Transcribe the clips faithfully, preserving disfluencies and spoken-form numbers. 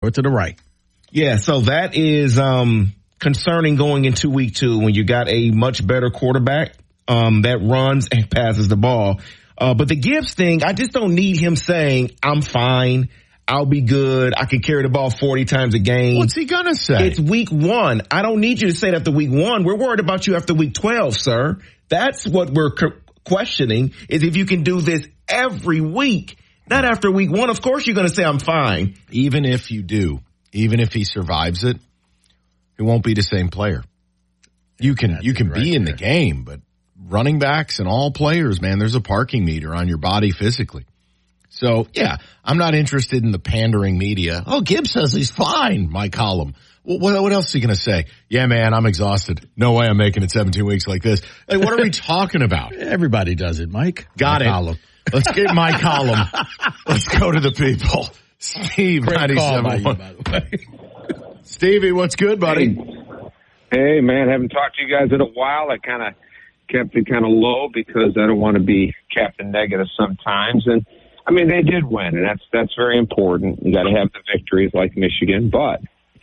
or to the right. Yeah, so that is um, concerning going into week two when you got a much better quarterback um, that runs and passes the ball. Uh, but the Gibbs thing, I just don't need him saying, I'm fine, I'll be good, I can carry the ball forty times a game. What's he gonna say? It's week one. I don't need you to say it after week one. We're worried about you after week twelve, sir. That's what we're co- questioning, is if you can do this every week, not after week one. Of course you're going to say, I'm fine. Even if you do, even if he survives it, he won't be the same player. You can, That's you can right be in there. the game, but running backs and all players, man, there's a parking meter on your body physically. So, yeah, I'm not interested in the pandering media. Oh, Gibbs says he's fine, my column. Well, what, what else is he going to say? Yeah, man, I'm exhausted. No way I'm making it seventeen weeks like this. Like, what are we talking about? Everybody does it, Mike. Got my it. Column. Let's get my column. Let's go to the people. Steve, ninety-seven point one. Stevie, what's good, buddy? Hey. hey, man, haven't talked to you guys in a while. I kind of kept it kind of low because I don't want to be Captain Negative sometimes. And, I mean, they did win, and that's that's very important. You got to have the victories like Michigan. But,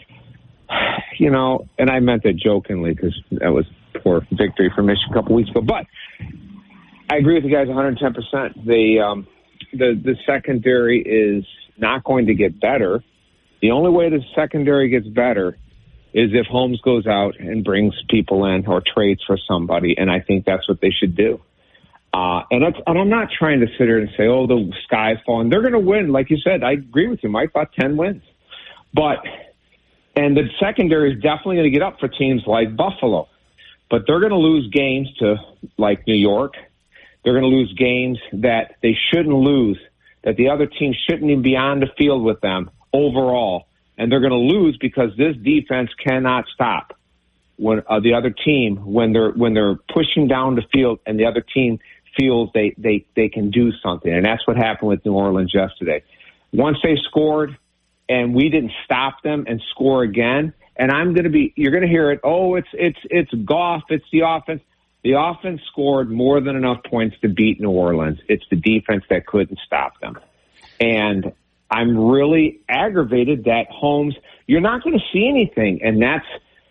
you know, and I meant that jokingly because that was poor victory for Michigan a couple weeks ago. But I agree with you guys one hundred ten percent. The, um, the, the secondary is not going to get better. The only way the secondary gets better is if Holmes goes out and brings people in or trades for somebody, and I think that's what they should do. Uh, and, that's, and I'm not trying to sit here and say, oh, the sky's falling. They're going to win. Like you said, I agree with you, Mike, about ten wins. But, and the secondary is definitely going to get up for teams like Buffalo. But they're going to lose games to, like, New York. They're going to lose games that they shouldn't lose, that the other team shouldn't even be on the field with them overall. And they're going to lose because this defense cannot stop when uh, the other team, when they're when they're pushing down the field and the other team feels they, they, they can do something. And that's what happened with New Orleans yesterday. Once they scored and we didn't stop them and score again, and I'm going to be, you're going to hear it, oh, it's it's it's Goff, it's the offense. The offense scored more than enough points to beat New Orleans. It's the defense that couldn't stop them. And I'm really aggravated that Holmes, you're not going to see anything. And that's,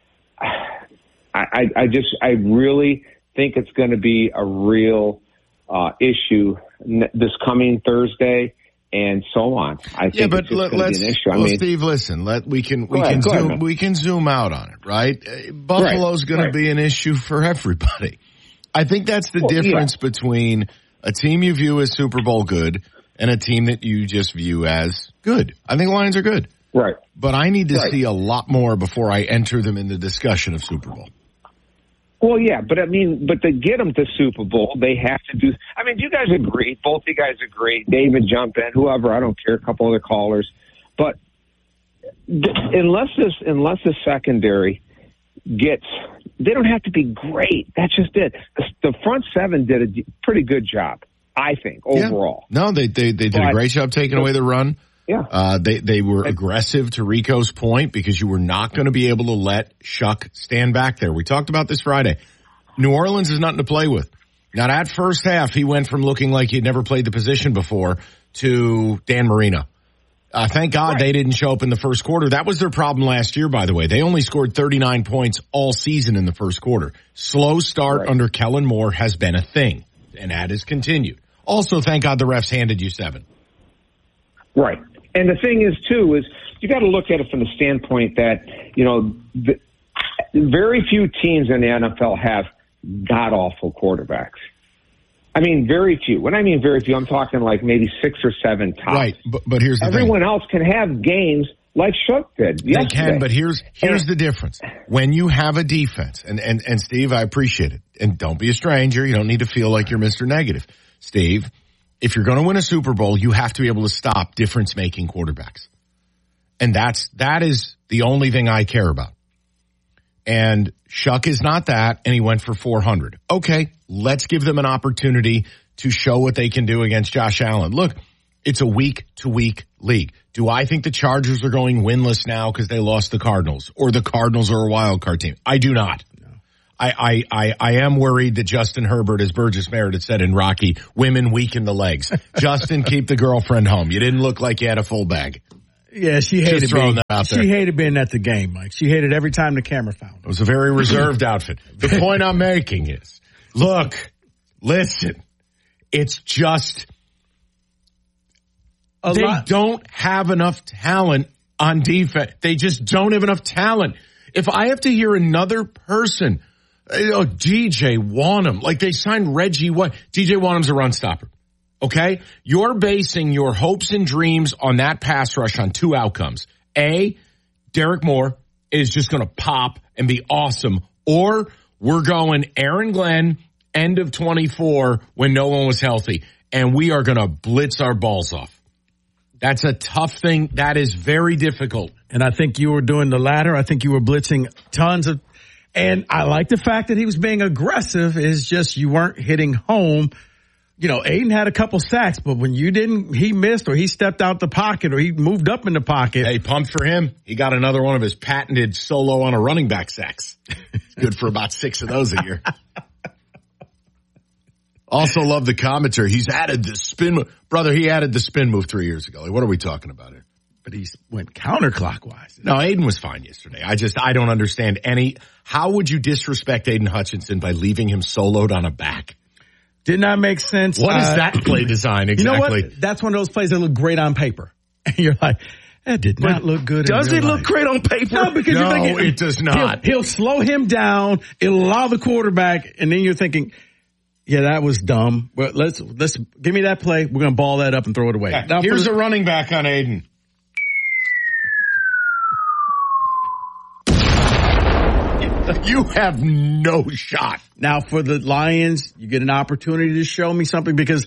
I, I, I just, I really think it's going to be a real uh, issue this coming Thursday and so on. I think yeah, but it's just let, going let's, to be an issue. I well, mean, Steve, listen, let, we can, we ahead, can zoom, ahead, we can zoom out on it, right? Buffalo's right, going right. to be an issue for everybody. I think that's the well, difference yeah. between a team you view as Super Bowl good and a team that you just view as good. I think Lions are good. Right. But I need to right. see a lot more before I enter them in the discussion of Super Bowl. Well, yeah, but I mean, but to get them to Super Bowl, they have to do. I mean, do you guys agree? Both you guys agree. David, jump in. Whoever, I don't care. A couple other callers, but th- unless this, unless the secondary gets, they don't have to be great. That's just it. The, the front seven did a pretty good job, I think, overall. Yeah. No, they they they did but, a great job taking away the run. Yeah. Uh, they, they were aggressive to Rico's point because you were not going to be able to let Shuck stand back there. We talked about this Friday. New Orleans is nothing to play with. Now that first half, he went from looking like he'd never played the position before to Dan Marino. Uh, thank God right. they didn't show up in the first quarter. That was their problem last year, by the way. They only scored thirty-nine points all season in the first quarter. Slow start right. under Kellen Moore has been a thing, and that has continued. Also, thank God the refs handed you seven. Right. And the thing is, too, is you got to look at it from the standpoint that, you know, the, very few teams in the N F L have god-awful quarterbacks. I mean, very few. When I mean very few, I'm talking like maybe six or seven tops. Right, but, but here's the Everyone thing. else can have games like Shook did yesterday. They can, but here's here's and, the difference. When you have a defense, and, and, and Steve, I appreciate it. And don't be a stranger. You don't need to feel like you're Mister Negative. Steve, if you're going to win a Super Bowl, you have to be able to stop difference-making quarterbacks. And that's, that is the only thing I care about. And Shuck is not that, and he went for four hundred. Okay, let's give them an opportunity to show what they can do against Josh Allen. Look, it's a week-to-week league. Do I think the Chargers are going winless now because they lost the Cardinals, or the Cardinals are a wild card team? I do not. I, I, I, I am worried that Justin Herbert, as Burgess Meredith said in Rocky, women weaken the legs. Justin, keep the girlfriend home. You didn't look like you had a full bag. Yeah, she hated Just throwing being, that out there. She hated being at the game, Mike. She hated every time the camera found her. It was a very reserved outfit. The point I'm making is, look, listen, it's just A they lot. don't have enough talent on defense. They just don't have enough talent. If I have to hear another person, you know, D J Wanham, like they signed Reggie White. D J Wanham's a run stopper. Okay? You're basing your hopes and dreams on that pass rush on two outcomes. A, Derek Moore is just going to pop and be awesome. Or we're going Aaron Glenn, end of twenty-four when no one was healthy. And we are going to blitz our balls off. That's a tough thing. That is very difficult. And I think you were doing the latter. I think you were blitzing tons of, and I like the fact that he was being aggressive. Is just you weren't hitting home. You know, Aiden had a couple sacks, but when you didn't, he missed or he stepped out the pocket or he moved up in the pocket. Hey, pumped for him. He got another one of his patented solo on a running back sacks. Good for about six of those a year. Also love the commentary. He's added the spin move. Brother, he added the spin move three years ago. Like, what are we talking about here? But he went counterclockwise. No, Aiden was fine yesterday. I just, I don't understand any, how would you disrespect Aiden Hutchinson by leaving him soloed on a back? Did not make sense. What is Uh, that play design exactly? You know what? That's one of those plays that look great on paper. And you're like, that did not But look good. Does in it real look life. great on paper? No, because no, you're thinking it does not. He'll, he'll slow him down. It'll allow the quarterback, and then you're thinking, yeah, that was dumb. But let's let's give me that play. We're gonna ball that up and throw it away. Yeah, Now, here's for, a running back on Aiden. You have no shot. now for the Lions, you get an opportunity to show me something because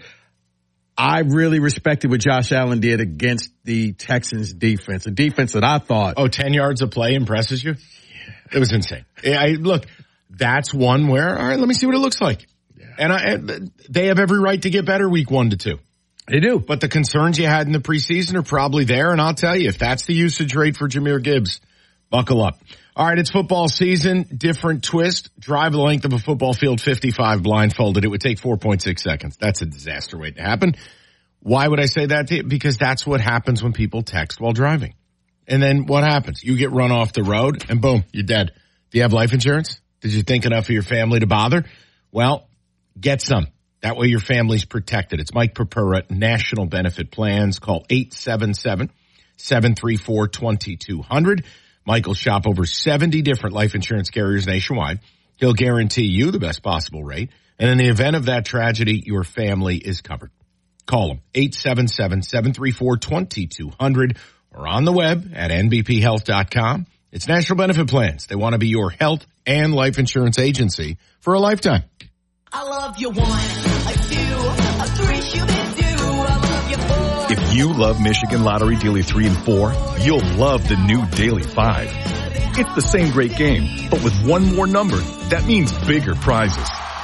I really respected what Josh Allen did against the Texans defense, a defense that I thought. Oh, ten yards of play impresses you? It was insane. I, look, that's one where, all right, let me see what it looks like. Yeah. And I, they have every right to get better week one to two. They do. But the concerns you had in the preseason are probably there, and I'll tell you, if that's the usage rate for Jahmyr Gibbs, buckle up. All right, it's football season, different twist. Drive the length of a football field fifty-five blindfolded. It would take four point six seconds. That's a disaster waiting to happen. Why would I say that to you? Because that's what happens when people text while driving. And then what happens? You get run off the road, and boom, you're dead. Do you have life insurance? Did you think enough of your family to bother? Well, get some. That way your family's protected. It's Mike Purpura, National Benefit Plans. Call eight seven seven, seven three four, two two zero zero. Mike will shop over seventy different life insurance carriers nationwide. He'll guarantee you the best possible rate. And in the event of that tragedy, your family is covered. Call him, eight seven seven, seven three four, two two zero zero, or on the web at N B P health dot com. It's National Benefit Plans. They want to be your health and life insurance agency for a lifetime. I love you one, a two, a three, shoot it two. I love you four. If you love Michigan Lottery Daily three and four, you'll love the new Daily five. It's the same great game, but with one more number, that means bigger prizes.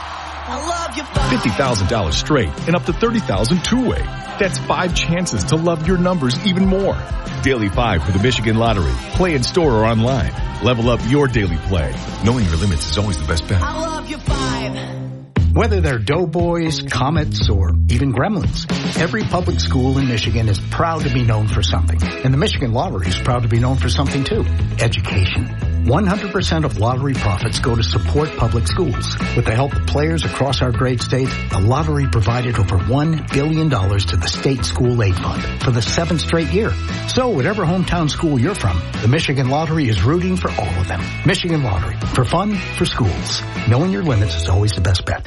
I love you five. fifty thousand dollars straight and up to thirty thousand dollars two-way. That's five chances to love your numbers even more. Daily five for the Michigan Lottery. Play in store or online. Level up your daily play. Knowing your limits is always the best bet. I love you five. Whether they're Doughboys, Comets, or even Gremlins, every public school in Michigan is proud to be known for something. And the Michigan Lottery is proud to be known for something too. Education. one hundred percent of lottery profits go to support public schools. With the help of players across our great state, the lottery provided over one billion dollars to the state school aid fund for the seventh straight year. So whatever hometown school you're from, the Michigan Lottery is rooting for all of them. Michigan Lottery. For fun, for schools. Knowing your limits is always the best bet.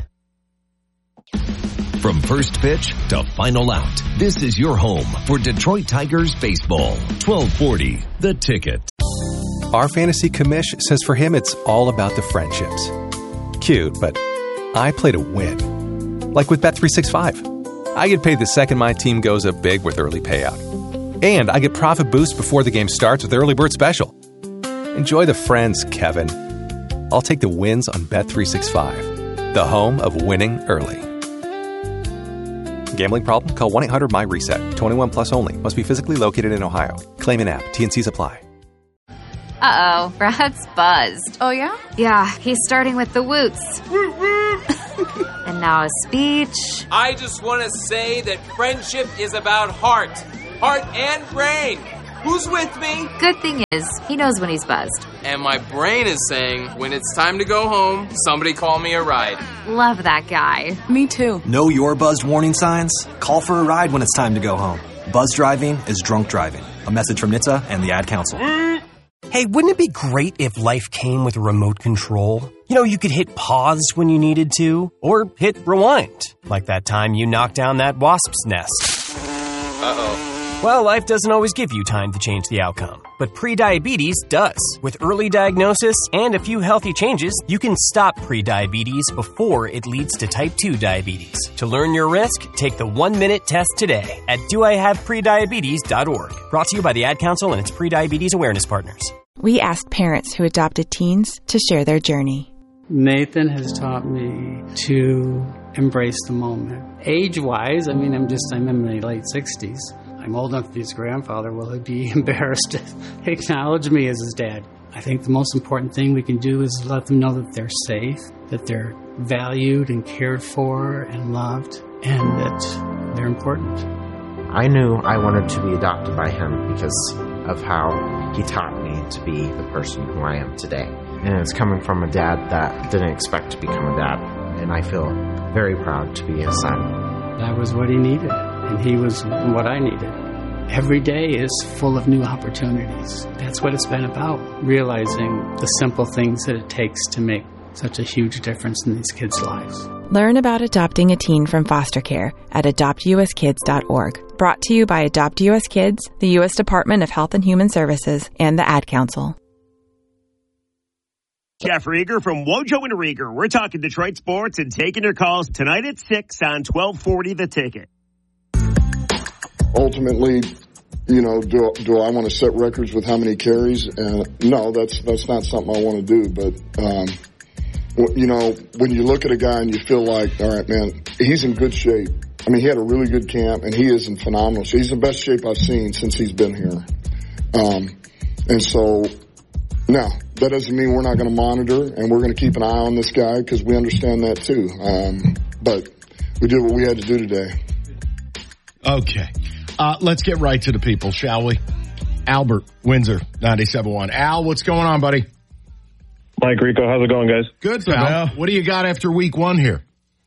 From first pitch to final out, this is your home for Detroit Tigers baseball. twelve forty, The Ticket. Our fantasy commish says for him it's all about the friendships. Cute, but I play to win. Like with Bet three sixty-five. I get paid the second my team goes up big with early payout. And I get profit boost before the game starts with Early Bird Special. Enjoy the friends, Kevin. I'll take the wins on Bet three sixty-five, the home of winning early. Gambling problem? Call one eight hundred my reset. twenty-one plus only. Must be physically located in Ohio. Claim an app. T N Cs apply. Uh-oh, Brad's buzzed. Oh, yeah? Yeah, he's starting with the woots. And now a speech. I just want to say that friendship is about heart. Heart and brain. Who's with me? Good thing is, he knows when he's buzzed. And my brain is saying, when it's time to go home, somebody call me a ride. Love that guy. Me too. Know your buzzed warning signs? Call for a ride when it's time to go home. Buzz driving is drunk driving. A message from N H T S A and the Ad Council. Hey, wouldn't it be great if life came with a remote control? You know, you could hit pause when you needed to, or hit rewind, like that time you knocked down that wasp's nest. Uh-oh. Well, life doesn't always give you time to change the outcome, but prediabetes does. With early diagnosis and a few healthy changes, you can stop prediabetes before it leads to type two diabetes. To learn your risk, take the one-minute test today at do I have prediabetes dot org. Brought to you by the Ad Council and its prediabetes awareness partners. We asked parents who adopted teens to share their journey. Nathan has taught me to embrace the moment. Age-wise, I mean, I'm just, I'm in my late sixties. I'm old enough to be his grandfather. Will he be embarrassed to acknowledge me as his dad? I think the most important thing we can do is let them know that they're safe, that they're valued and cared for and loved, and that they're important. I knew I wanted to be adopted by him because of how he taught me to be the person who I am today. And it's coming from a dad that didn't expect to become a dad. And I feel very proud to be his son. That was what he needed, and he was what I needed. Every day is full of new opportunities. That's what it's been about, realizing the simple things that it takes to make such a huge difference in these kids' lives. Learn about adopting a teen from foster care at adopt u s kids dot org. Brought to you by Adopt U S Kids, the U S Department of Health and Human Services, and the Ad Council. Jeff Rieger from Wojo and Rieger. We're talking Detroit sports and taking your calls tonight at six on twelve forty The Ticket. Ultimately, you know, do, do I want to set records with how many carries? Uh, no, that's that's not something I want to do. But, um, you know, when you look at a guy and you feel like, all right, man, he's in good shape. I mean, he had a really good camp, and he is in phenomenal shape. He's the best shape I've seen since he's been here. Um, and so, now, that doesn't mean we're not going to monitor, and we're going to keep an eye on this guy because we understand that too. Um, but we did what we had to do today. Okay. Uh, let's get right to the people, shall we? Albert, Windsor, ninety-seven point one. Al, what's going on, buddy? Mike Rico, how's it going, guys? Good, pal. What do you got after week one here?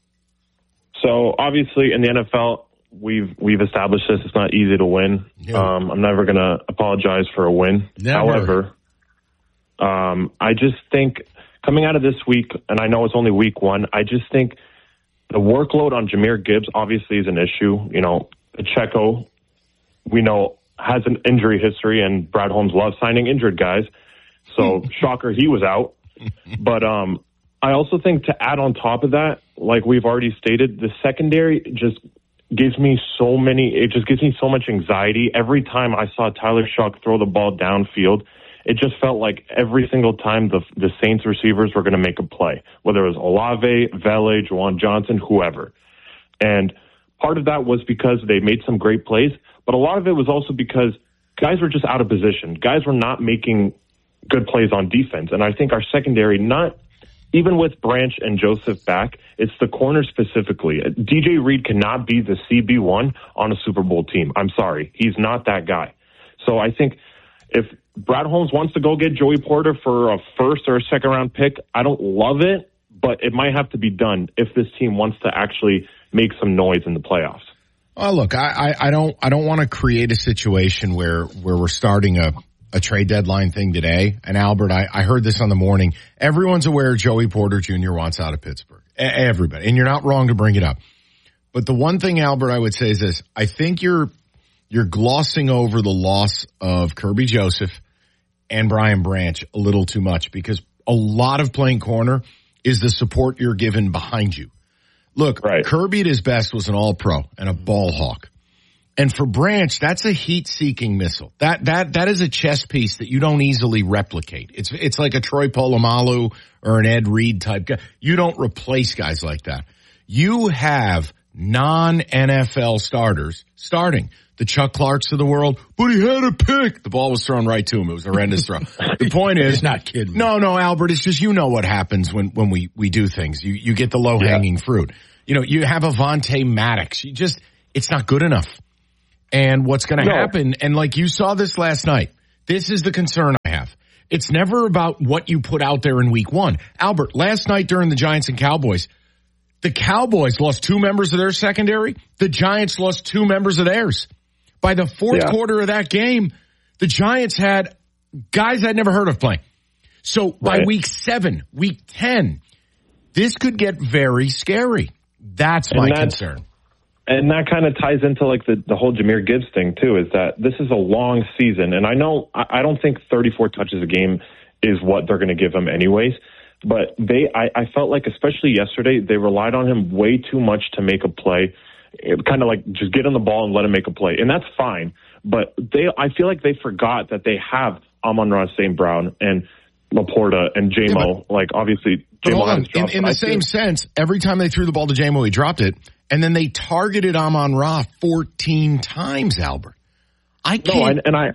So, obviously, in the N F L, we've we've established this. It's not easy to win. Yeah. Um, I'm never going to apologize for a win. Never. However, um, I just think coming out of this week, and I know it's only week one, I just think the workload on Jahmyr Gibbs obviously is an issue. You know, Pacheco, we know, has an injury history, and Brad Holmes loves signing injured guys. So, shocker, he was out. But um, I also think to add on top of that, like we've already stated, the secondary just gives me so many, it just gives me so much anxiety. Every time I saw Tyler Shough throw the ball downfield, it just felt like every single time the the Saints receivers were going to make a play, whether it was Olave, Vele, Juwan Johnson, whoever. And part of that was because they made some great plays, but a lot of it was also because guys were just out of position. Guys were not making good plays on defense. And I think our secondary, not even with Branch and Joseph back, it's the corner specifically. D J Reed cannot be the C B one on a Super Bowl team. I'm sorry. He's not that guy. So I think if Brad Holmes wants to go get Joey Porter for a first or a second round pick, I don't love it, but it might have to be done if this team wants to actually make some noise in the playoffs. Oh, look, I, I, I don't I don't want to create a situation where, where we're starting a a trade deadline thing today. And Albert, I, I heard this on the morning. Everyone's aware Joey Porter Junior wants out of Pittsburgh. A- everybody. And you're not wrong to bring it up. But the one thing, Albert, I would say is this. I think you're, you're glossing over the loss of Kirby Joseph and Brian Branch a little too much, because a lot of playing corner is the support you're given behind you. Look, right. Kirby at his best was an all-pro and a ball hawk. And for Branch, that's a heat-seeking missile. That that that is a chess piece that you don't easily replicate. It's it's like a Troy Polamalu or an Ed Reed type guy. You don't replace guys like that. You have non-N F L starters starting. The Chuck Clarks of the world, but he had a pick. The ball was thrown right to him. It was a horrendous throw. The point is, he's not kidding. No, no, Albert. It's just, you know what happens when when we we do things. You you get the low hanging yeah. fruit. You know, you have Avonte Maddox. You just, it's not good enough. and what's going to No. happen. And like you saw this last night, this is the concern I have. It's never about what you put out there in week one. Albert, last night during the Giants and Cowboys, the Cowboys lost two members of their secondary. The Giants lost two members of theirs. By the fourth Yeah. quarter of that game, the Giants had guys I'd never heard of playing. So by Right. week seven, week ten, this could get very scary. That's my And that's- concern. And that kind of ties into like the, the whole Jahmyr Gibbs thing too, is that this is a long season. And I know, I, I don't think thirty-four touches a game is what they're going to give him anyways. But they, I, I felt like, especially yesterday, they relied on him way too much to make a play. Kind of like just get him the ball and let him make a play. And that's fine. But they, I feel like they forgot that they have Amon-Ra Saint Brown and Laporta and J M O. Yeah, but, like obviously, but J M O hold on. has dropped, In, in but the I same feel- sense, every time they threw the ball to J M O, he dropped it. And then they targeted Amon-Ra fourteen times, Albert. I can't. No, and, and I,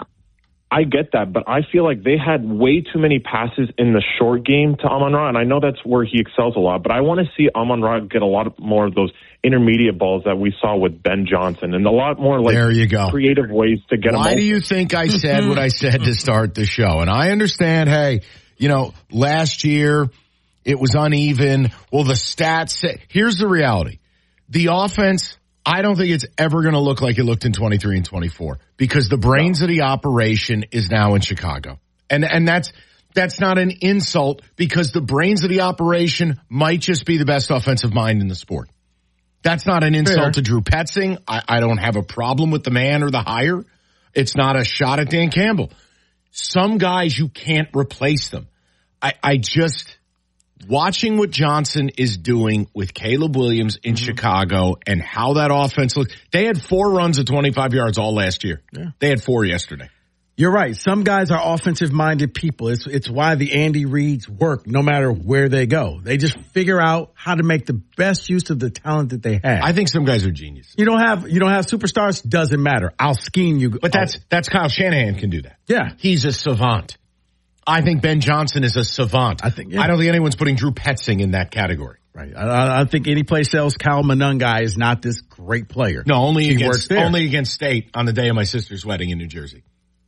I get that, but I feel like they had way too many passes in the short game to Amon-Ra, and I know that's where he excels a lot. But I want to see Amon-Ra get a lot of, more of those intermediate balls that we saw with Ben Johnson, and a lot more like There you go. creative ways to get him. Why open. do you think I said what I said to start the show? And I understand, hey, you know, last year it was uneven. Well, the stats say, here's the reality. The offense, I don't think it's ever going to look like it looked in twenty-three and twenty-four because the brains no. of the operation is now in Chicago. And, and that's, that's not an insult because the brains of the operation might just be the best offensive mind in the sport. That's not an insult Fair. to Drew Petzing. I, I don't have a problem with the man or the hire. It's not a shot at Dan Campbell. Some guys, you can't replace them. I, I just, watching what Johnson is doing with Caleb Williams in mm-hmm. Chicago and how that offense looks. They had four runs of twenty-five yards all last year. Yeah. They had four yesterday. You're right. Some guys are offensive-minded people. It's it's why the Andy Reids work no matter where they go. They just figure out how to make the best use of the talent that they have. I think some guys are genius. You don't have you don't have superstars. Doesn't matter. I'll scheme you. But that's that's Kyle Shanahan can do that. Yeah, he's a savant. I think Ben Johnson is a savant. I think. Yeah. I don't think anyone's putting Drew Petzing in that category. Right. I, I think any place else, Kyle Monungai is not this great player. No, only he against only against State on the day of my sister's wedding in New Jersey.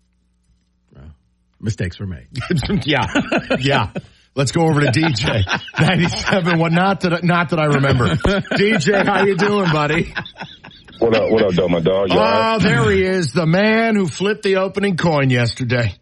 Mistakes were made. yeah, yeah. Let's go over to D J ninety-seven. What? Not that not that I remember. D J, how you doing, buddy? What up? What up, though, my dog? You oh, right? There he is, the man who flipped the opening coin yesterday.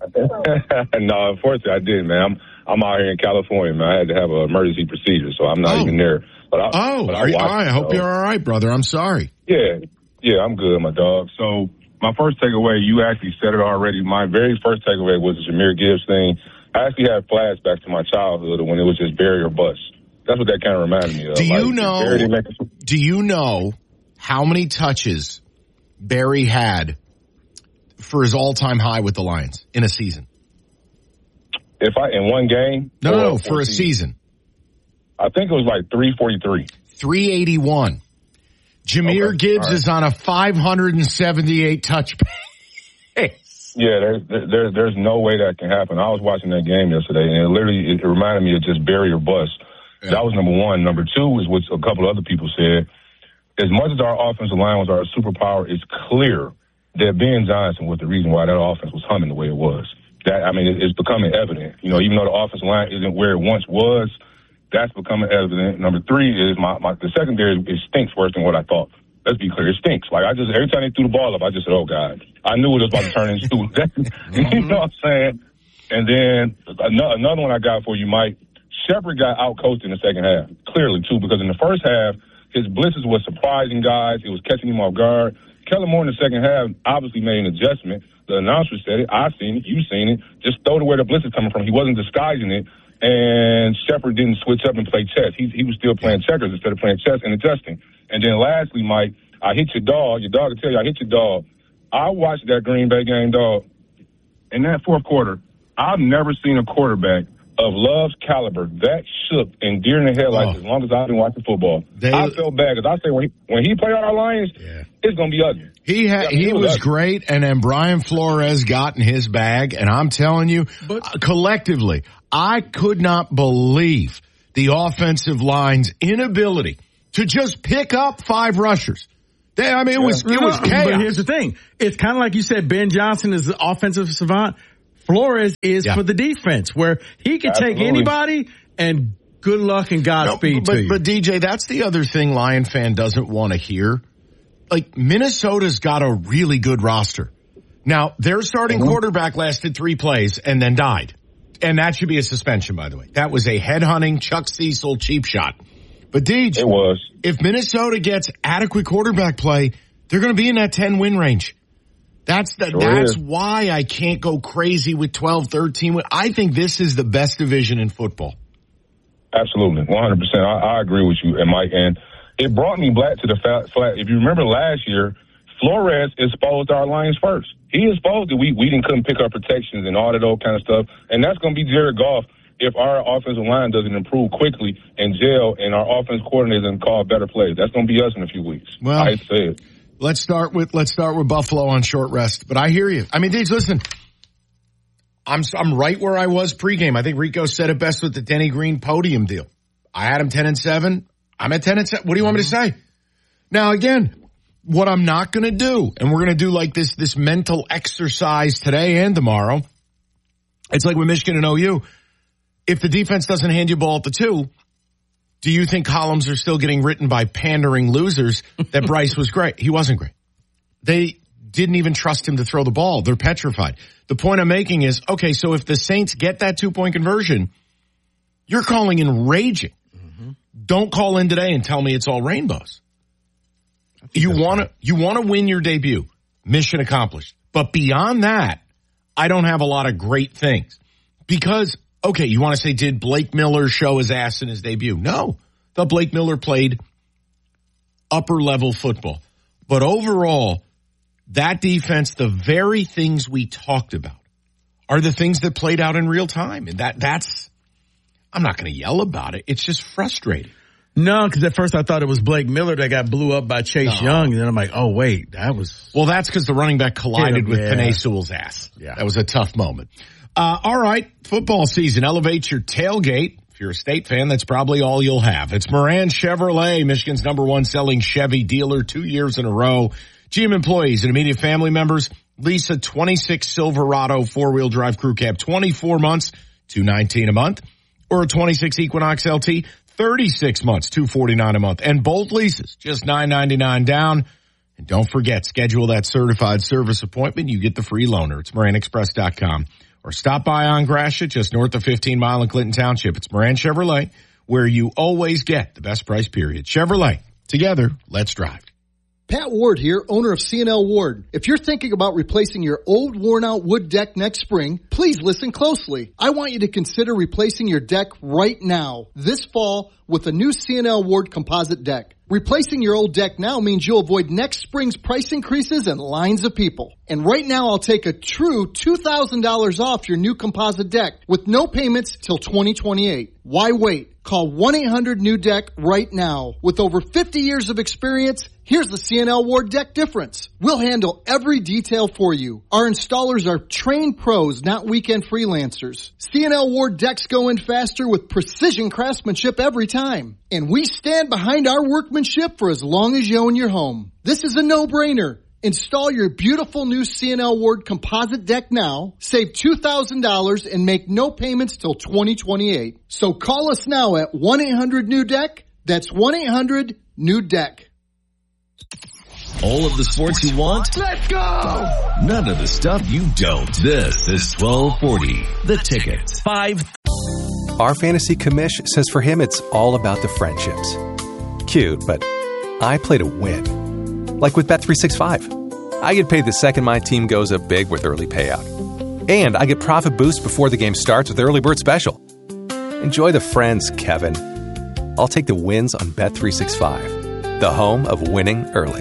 No, unfortunately, I didn't, man. I'm I'm out here in California, man. I had to have an emergency procedure, so I'm not oh. even there. But I, oh, but I are you, watched, all right. I hope so. you're all right, brother. I'm sorry. Yeah, yeah, I'm good, my dog. So my first takeaway, you actually said it already. My very first takeaway was the Jahmyr Gibbs thing. I actually had flashbacks to my childhood when it was just bury or bust. That's what that kind of reminded me of. Do you like, know? Do you know how many touches Barry had for his all-time high with the Lions in a season? If I in one game? No, no, no for a season. season. I think it was like three forty-three. three eighty-one. Jahmyr okay, Gibbs right. is on a five hundred seventy-eight touch pace. Yeah, there's there's there's no way that can happen. I was watching that game yesterday, and it literally it reminded me of just bury or bust. Yeah. That was number one. Number two is what a couple of other people said. As much as our offensive line was our superpower, it's clear that Ben Johnson was the reason why that offense was humming the way it was. That I mean, it's becoming evident. You know, even though the offensive line isn't where it once was, that's becoming evident. Number three is my, my the secondary. It stinks worse than what I thought. Let's be clear, it stinks. Like I just every time they threw the ball up, I just said, "Oh God!" I knew it was about to turn into. You know what I'm saying? And then another one I got for you, Mike. Shepard got outcoached in the second half, clearly too, because in the first half his blitzes was surprising guys. It was catching him off guard. Kellen Moore in the second half obviously made an adjustment. The announcer said it. I've seen it. You've seen it. Just throw to where the blitz is coming from. He wasn't disguising it. And Shepard didn't switch up and play chess. He, he was still playing checkers instead of playing chess and adjusting. And then lastly, Mike, I hit your dog. Your dog will tell you I hit your dog. I watched that Green Bay game, dog. In that fourth quarter, I've never seen a quarterback of Love's caliber that shook and deer in the headlights oh. as long as I've been watching football. They, I felt bad because I say when he, when he played our Lions, yeah. it's going to be ugly. He had, yeah, he was, was great, and then Brian Flores got in his bag, and I'm telling you, but, uh, collectively, I could not believe the offensive line's inability to just pick up five rushers. They, I mean, it was, it was chaos. But here's the thing. It's kind of like you said, Ben Johnson is the offensive savant. Flores is yeah. for the defense, where he can Absolutely. take anybody and good luck and Godspeed no, but, to you. But D J, that's the other thing Lion fan doesn't want to hear. Like, Minnesota's got a really good roster. Now, their starting mm-hmm. quarterback lasted three plays and then died. And that should be a suspension, by the way. That was a headhunting Chuck Cecil cheap shot. But Deej, it was. If Minnesota gets adequate quarterback play, they're going to be in that ten win range. That's the, sure that's is. why I can't go crazy with twelve, thirteen. I think this is the best division in football. Absolutely. one hundred percent. I, I agree with you, and Mike. And it brought me back to the fact, if you remember last year, Flores exposed our lines first. He exposed that we, we didn't couldn't pick up protections and all that old kind of stuff. And that's going to be Jared Goff if our offensive line doesn't improve quickly and gel and our offense coordinator doesn't call better plays. That's going to be us in a few weeks. Well, I hate to say it. Let's start with let's start with Buffalo on short rest. But I hear you. I mean, Deej, listen, I'm I'm right where I was pregame. I think Rico said it best with the Denny Green podium deal. I had him ten and seven. I'm at ten and seven. What do you want me to say? Now, again, what I'm not going to do, and we're going to do like this this mental exercise today and tomorrow. It's like with Michigan and O U. If the defense doesn't hand you ball at the two, do you think columns are still getting written by pandering losers that Bryce was great? He wasn't great. They didn't even trust him to throw the ball. They're petrified. The point I'm making is, okay, so if the Saints get that two-point conversion, you're calling in raging. Mm-hmm. Don't call in today and tell me it's all rainbows. You want to you want to win your debut. Mission accomplished. But beyond that, I don't have a lot of great things. Because, okay, you want to say, did Blake Miller show his ass in his debut? No. The Blake Miller played upper-level football. But overall, that defense, the very things we talked about, are the things that played out in real time. And that that's, I'm not going to yell about it. It's just frustrating. No, because at first I thought it was Blake Miller that got blew up by Chase no. Young. And then I'm like, oh, wait, that was... Well, that's because the running back collided him, with yeah. Penei Sewell's ass. Yeah. That was a tough moment. Uh, all right, football season. Elevate your tailgate. If you're a State fan, that's probably all you'll have. It's Moran Chevrolet, Michigan's number one selling Chevy dealer, two years in a row. G M employees and immediate family members, lease a twenty-six Silverado four-wheel drive crew cab, twenty-four months, two nineteen a month, or a twenty-six Equinox L T, thirty-six months, two forty-nine a month, and both leases, just nine ninety-nine down. And don't forget, schedule that certified service appointment. You get the free loaner. It's Moran Express dot com. Or stop by on Gratiot, just north of fifteen mile in Clinton Township. It's Moran Chevrolet, where you always get the best price, period. Chevrolet. Together, let's drive. Pat Ward here, owner of C and L Ward. If you're thinking about replacing your old worn-out wood deck next spring, please listen closely. I want you to consider replacing your deck right now, this fall, with a new C and L Ward composite deck. Replacing your old deck now means you'll avoid next spring's price increases and lines of people. And right now, I'll take a true two thousand dollars off your new composite deck with no payments till twenty twenty-eight. Why wait? Call one eight hundred new deck right now. With over fifty years of experience, here's the C and L Ward deck difference. We'll handle every detail for you. Our installers are trained pros, not weekend freelancers. C and L Ward decks go in faster with precision craftsmanship every time. And we stand behind our workmanship for as long as you own your home. This is a no-brainer. Install your beautiful new C and L Ward composite deck now, save two thousand dollars, and make no payments till twenty twenty-eight. So call us now at one eight hundred new deck. That's one eight hundred new deck. All of the sports you want? Let's go! None of the stuff you don't. This is twelve forty. The Ticket. Five. Our fantasy commish says for him it's all about the friendships. Cute, but I play to win. Like with Bet three sixty-five. I get paid the second my team goes up big with early payout. And I get profit boost before the game starts with early bird special. Enjoy the friends, Kevin. I'll take the wins on Bet three sixty-five, the home of winning early.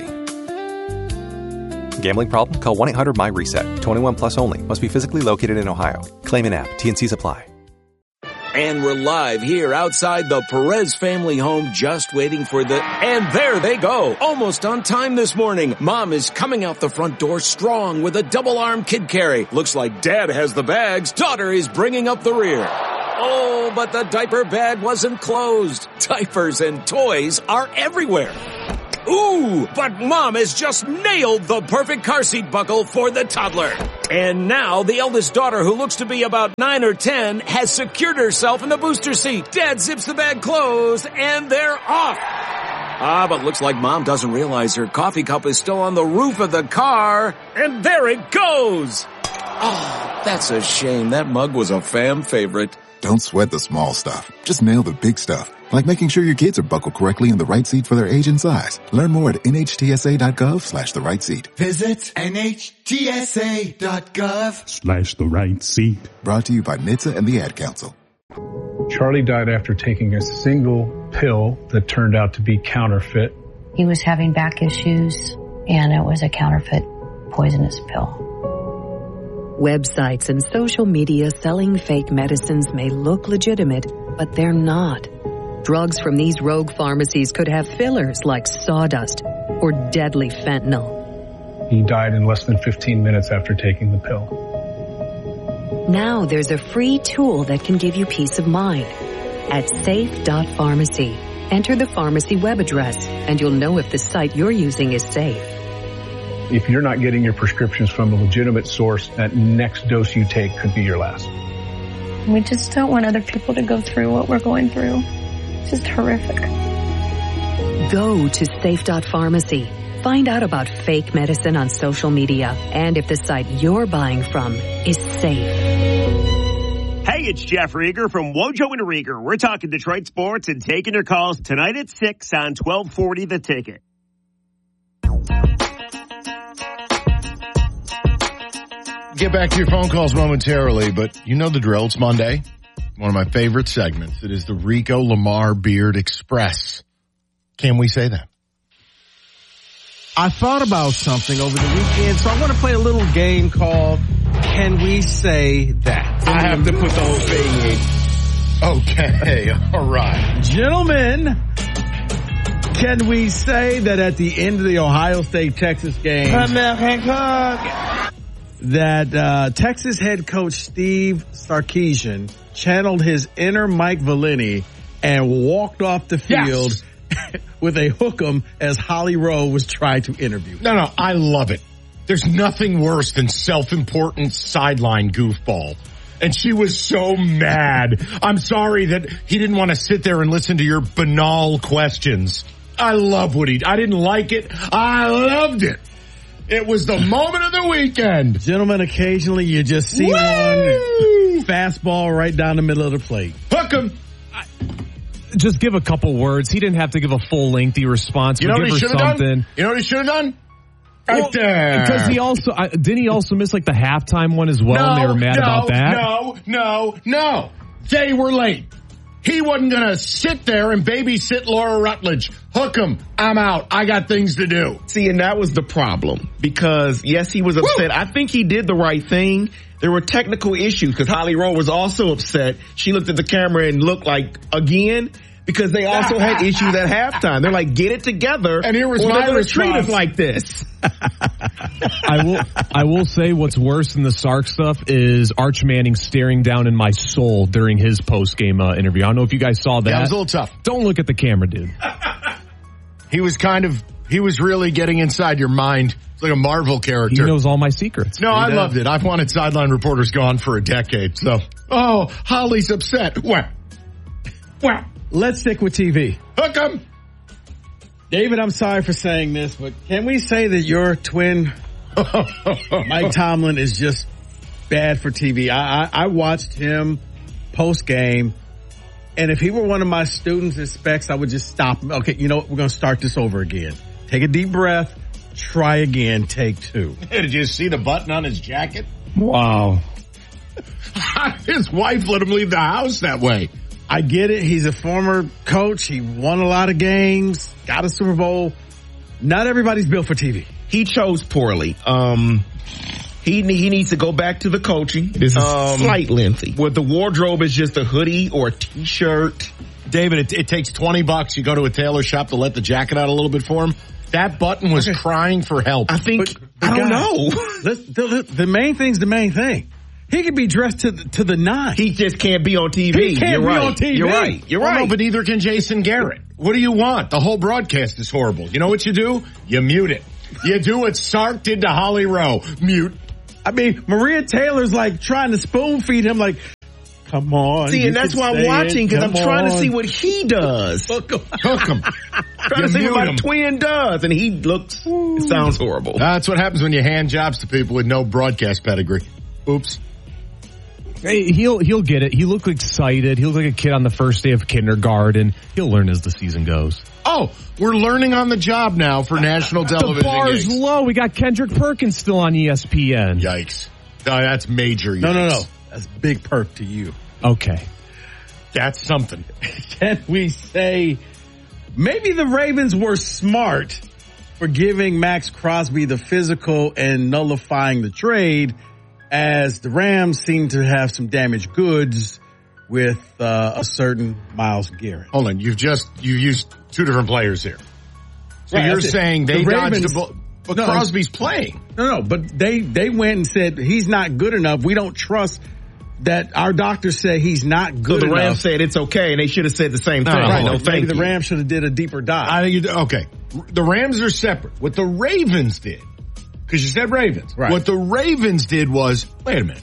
Gambling problem? Call one eight hundred my reset. twenty-one plus only. Must be physically located in Ohio. Claim an app. T N Cs apply. And we're live here outside the Perez family home, just waiting for the... And there they go. Almost on time this morning. Mom is coming out the front door strong with a double-arm kid carry. Looks like Dad has the bags. Daughter is bringing up the rear. Oh, but the diaper bag wasn't closed. Diapers and toys are everywhere. Ooh, but Mom has just nailed the perfect car seat buckle for the toddler. And now the eldest daughter, who looks to be about nine or ten, has secured herself in the booster seat. Dad zips the bag closed, and they're off. Ah, but looks like Mom doesn't realize her coffee cup is still on the roof of the car. And there it goes. Oh, that's a shame. That mug was a fam favorite. Don't sweat the small stuff. Just nail the big stuff. Like making sure your kids are buckled correctly in the right seat for their age and size. Learn more at nhtsa.gov slash the right seat. Visit nhtsa.gov Slash the right seat. Brought to you by N H T S A and the Ad Council. Charlie died after taking a single pill that turned out to be counterfeit. He was having back issues, and it was a counterfeit poisonous pill. Websites and social media selling fake medicines may look legitimate, but they're not. Drugs from these rogue pharmacies could have fillers like sawdust or deadly fentanyl. He died in less than fifteen minutes after taking the pill. Now there's a free tool that can give you peace of mind. At safe dot pharmacy, enter the pharmacy web address, and you'll know if the site you're using is safe. If you're not getting your prescriptions from a legitimate source, that next dose you take could be your last. We just don't want other people to go through what we're going through. It's just horrific. Go to safe dot pharmacy. Find out about fake medicine on social media and if the site you're buying from is safe. Hey, it's Jeff Rieger from Wojo and Rieger. We're talking Detroit sports and taking your calls tonight at six on twelve forty The Ticket. Get back to your phone calls momentarily, but you know the drill. It's Monday. One of my favorite segments. It is the Rico Lamar Beard Express. Can we say that? I thought about something over the weekend, so I want to play a little game called Can We Say That? I have to put the whole thing in. Okay, all right. Gentlemen, can we say that at the end of the Ohio State-Texas game that uh, Texas head coach Steve Sarkisian channeled his inner Mike Valeni and walked off the field yes. with a hook'em as Holly Rowe was trying to interview. No, no, I love it. There's nothing worse than self-important sideline goofball. And she was so mad. I'm sorry that he didn't want to sit there and listen to your banal questions. I love what he, I didn't like it. I loved it. It was the moment of the weekend. Gentlemen, occasionally you just see Woo! one fastball right down the middle of the plate. Hook him. Just give a couple words. He didn't have to give a full lengthy response. You know we'll what he should have done? You know what he should have done? Right well, there. Because he also, I, didn't he also miss like the halftime one as well? No, and they were mad no, about that? No, no, no. They were late. He wasn't going to sit there and babysit Laura Rutledge. Hook him. I'm out. I got things to do. See, and that was the problem. Because, yes, he was upset. Woo! I think he did the right thing. There were technical issues because Holly Rowe was also upset. She looked at the camera and looked like, again, because they also had issues at halftime. They're like, get it together. And here was or my they're response. treat us like this. I will I will say what's worse than the Sark stuff is Arch Manning staring down in my soul during his post-game uh, interview. I don't know if you guys saw that. Yeah, it was a little tough. Don't look at the camera, dude. He was kind of, he was really getting inside your mind. It's like a Marvel character. He knows all my secrets. No, I loved it. I've wanted sideline reporters gone for a decade. So, oh, Holly's upset. What? What? Let's stick with T V. Hook 'em. David, I'm sorry for saying this, but can we say that your twin, Mike Tomlin, is just bad for T V? I, I, I watched him post-game, and if he were one of my students in specs, I would just stop him. Okay, you know what? We're going to start this over again. Take a deep breath. Try again. Take two. Did you see the button on his jacket? Wow. His wife let him leave the house that way. I get it. He's a former coach. He won a lot of games, got a Super Bowl. Not everybody's built for T V. He chose poorly. Um, he he needs to go back to the coaching. This is um, slight lengthy. Where the wardrobe is just a hoodie or a T-shirt. David, it, it takes twenty bucks. You go to a tailor shop to let the jacket out a little bit for him. That button was okay. Crying for help. I think, but, but I don't guys, know. the, the, the main thing's the main thing. He could be dressed to the, to the nine. He just can't be on T V. He can't You're be right. on T V. You're right. You're well, right. No, but neither can Jason Garrett. What do you want? The whole broadcast is horrible. You know what you do? You mute it. You do what Sark did to Holly Rowe. Mute. I mean, Maria Taylor's like trying to spoon feed him like, come on. See, and that's why I'm watching, because I'm trying on. to see what he does. Hook him. Hook him. Trying you to see what my twin does, and he looks, it sounds horrible. That's what happens when you hand jobs to people with no broadcast pedigree. Oops. Hey, he'll he'll get it. He looked excited. He looked like a kid on the first day of kindergarten. He'll learn as the season goes. Oh, we're learning on the job now for national television. The bar's gigs. low. We got Kendrick Perkins still on E S P N. Yikes. No, that's major yikes. No, no, no. That's big perk to you. Okay. That's something. Can we say maybe the Ravens were smart for giving Max Crosby the physical and nullifying the trade, as the Rams seem to have some damaged goods with uh, a certain Myles Garrett. Hold on, you've just you used two different players here. So right, you're saying they the dodged the ball, but no, Crosby's playing. No, no, but they they went and said he's not good enough. We don't trust that. Our doctors say he's not good enough. So the Rams enough. said it's okay, and they should have said the same thing. No, right, no, no, maybe thank the you. Rams should have did a deeper dive. I think you okay. The Rams are separate. What the Ravens did, because you said Ravens. Right. What the Ravens did was, wait a minute.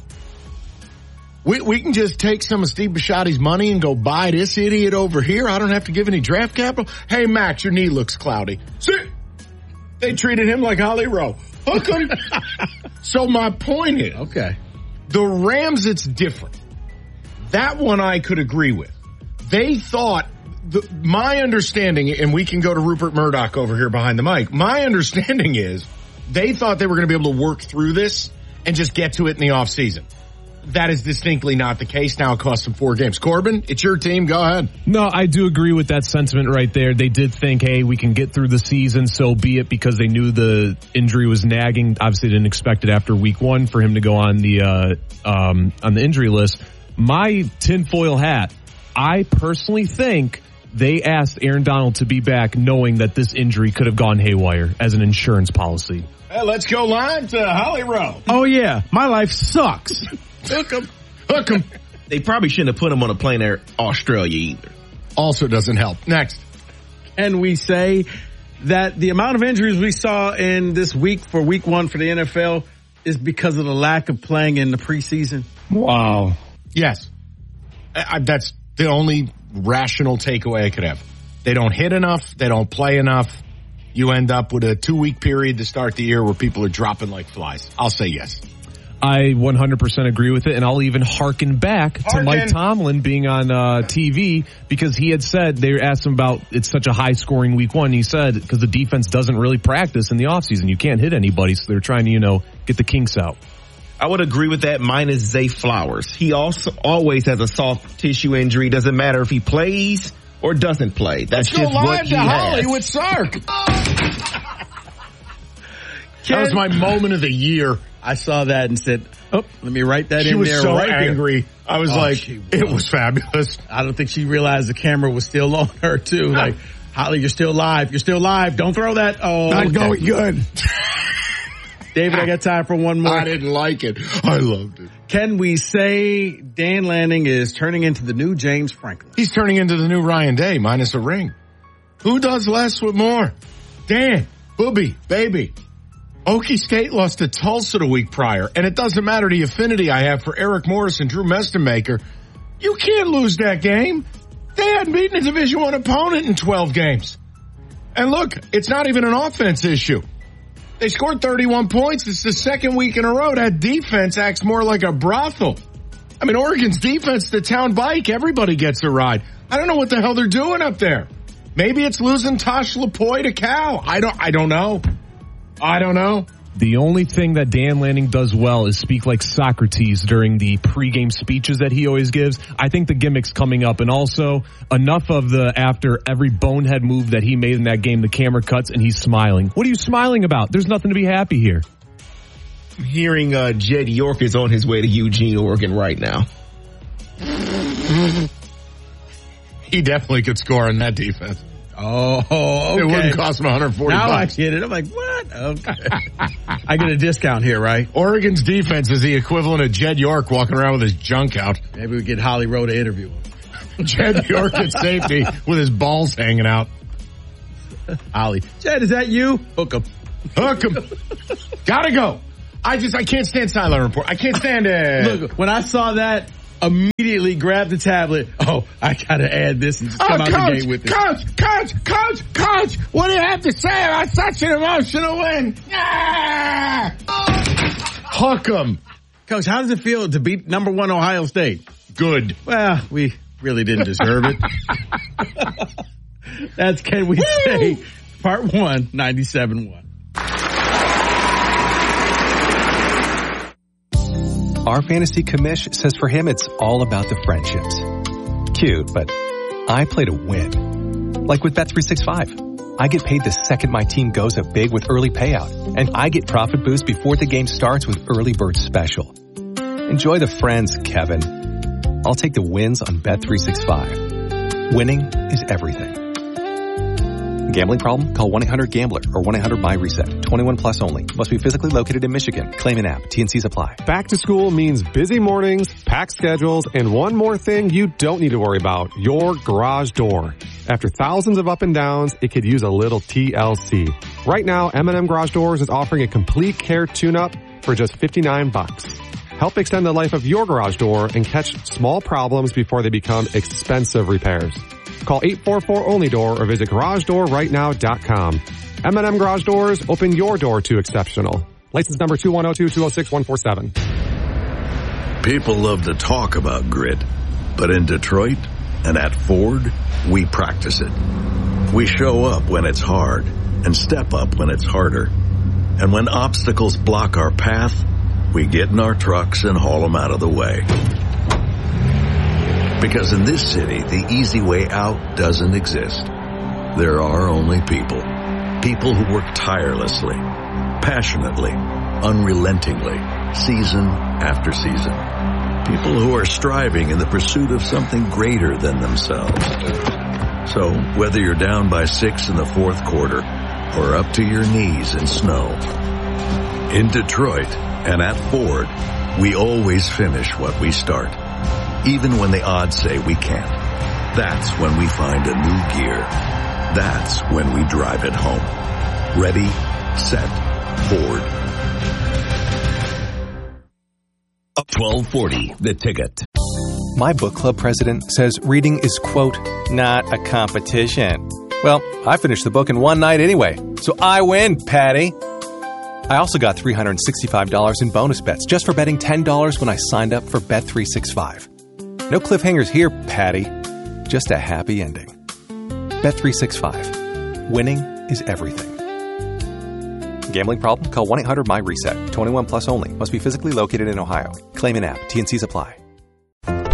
We we can just take some of Steve Bisciotti's money and go buy this idiot over here. I don't have to give any draft capital. Hey, Max, your knee looks cloudy. See? They treated him like Holly Rowe. Hook him. So my point is, okay, the Rams, it's different. That one I could agree with. They thought, the, my understanding, and we can go to Rupert Murdoch over here behind the mic. My understanding is they thought they were going to be able to work through this and just get to it in the offseason. That is distinctly not the case. Now it costs them four games. Corbin, it's your team. Go ahead. No, I do agree with that sentiment right there. They did think, hey, we can get through the season, so be it, because they knew the injury was nagging. Obviously didn't expect it after week one for him to go on the, uh, um, on the injury list. My tinfoil hat, I personally think they asked Aaron Donald to be back knowing that this injury could have gone haywire as an insurance policy. Hey, let's go live to Holly Rowe. Oh, yeah. My life sucks. Hook him. Hook him. They probably shouldn't have put him on a plane to Australia either. Also doesn't help. Next. And we say that the amount of injuries we saw in this week for week one for the N F L is because of the lack of playing in the preseason. Wow. Yes. I, I, that's the only rational takeaway I could have. They don't hit enough. They don't play enough. You end up with a two-week period to start the year where people are dropping like flies. I'll say yes. I one hundred percent agree with it, and I'll even hearken back Harkin. to Mike Tomlin being on uh, T V, because he had said, they asked him about it's such a high-scoring week one. He said, because the defense doesn't really practice in the offseason. You can't hit anybody, so they're trying to, you know, get the kinks out. I would agree with that, minus Zay Flowers. He also always has a soft tissue injury. Doesn't matter if he plays or doesn't play. That's Let's just go live what he to has. Holly with Sark. That was my moment of the year. I saw that and said, oh, let me write that she in was there so right angry. there. I was oh, like, was. It was fabulous. I don't think she realized the camera was still on her, too. Like, Holly, you're still live. You're still live. Don't throw that. Oh, Not okay. going good. David, I got time for one more. I didn't like it. I loved it. Can we say Dan Lanning is turning into the new James Franklin? He's turning into the new Ryan Day, minus a ring. Who does less with more? Dan, Booby, baby. Okie State lost to Tulsa the week prior, and it doesn't matter the affinity I have for Eric Morris and Drew Mestermaker. You can't lose that game. They hadn't beaten a Division One opponent in twelve games. And look, it's not even an offense issue. They scored thirty-one points. It's the second week in a row that defense acts more like a brothel. I mean, Oregon's defense, the town bike, everybody gets a ride. I don't know what the hell they're doing up there. Maybe it's losing Tosh Lapoy to Cal. I don't, I don't know. I don't know. The only thing that Dan Lanning does well is speak like Socrates during the pregame speeches that he always gives. I think the gimmick's coming up, and also enough of the after every bonehead move that he made in that game, the camera cuts and he's smiling. What are you smiling about? There's nothing to be happy here. I'm hearing uh, Jed York is on his way to Eugene, Oregon right now. He definitely could score in that defense. Oh, okay. It wouldn't cost him one hundred forty now bucks. I get it. I'm like, what? Okay. I get a discount here, right? Oregon's defense is the equivalent of Jed York walking around with his junk out. Maybe we get Holly Rowe to interview him. Jed York at safety with his balls hanging out. Ollie. Jed, is that you? Hook him. Hook him. Gotta go. I just, I can't stand sideline report. I can't stand it. Look, when I saw that, immediately grabbed the tablet. Oh, I gotta add this and just come oh, out coach, the game with it. Coach, coach, coach, coach, what do you have to say about such an emotional win? Ah! Hook 'em. Coach, how does it feel to beat number one Ohio State? Good. Well, we really didn't deserve it. That's Can We Say, Part one, ninety-seven point one. Our fantasy commish says for him it's all about the friendships. Cute, but I play to win. Like with Bet three sixty-five. I get paid the second my team goes up big with early payout. And I get profit boost before the game starts with Early Bird Special. Enjoy the friends, Kevin. I'll take the wins on Bet three sixty-five. Winning is everything. Gambling problem? Call one eight hundred gambler or one eight hundred my reset. twenty-one plus only. Must be physically located in Michigan. Claim an app. T N Cs apply. Back to school means busy mornings, packed schedules, and one more thing you don't need to worry about. Your garage door. After thousands of up and downs, it could use a little T L C. Right now, M and M Garage Doors is offering a complete care tune-up for just fifty-nine bucks. Help extend the life of your garage door and catch small problems before they become expensive repairs. Call eight four four only door or visit garage door right now dot com. M and M Garage Doors, open your door to exceptional. License number two one zero two two zero six one four seven. People love to talk about grit, but in Detroit and at Ford, we practice it. We show up when it's hard and step up when it's harder. And when obstacles block our path, we get in our trucks and haul them out of the way. Because in this city, the easy way out doesn't exist. There are only people. People who work tirelessly, passionately, unrelentingly, season after season. People who are striving in the pursuit of something greater than themselves. So, whether you're down by six in the fourth quarter or up to your knees in snow, in Detroit and at Ford, we always finish what we start. Even when the odds say we can't. That's when we find a new gear. That's when we drive it home. Ready, set, Ford. twelve forty, The Ticket. My book club president says reading is, quote, not a competition. Well, I finished the book in one night anyway, so I win, Patty. I also got three hundred sixty-five dollars in bonus bets just for betting ten dollars when I signed up for Bet three sixty-five. No cliffhangers here, Patty. Just a happy ending. Bet three sixty-five. Winning is everything. Gambling problem? Call one eight hundred my reset. twenty-one plus only. Must be physically located in Ohio. Claim an app. T N Cs apply. Mommy,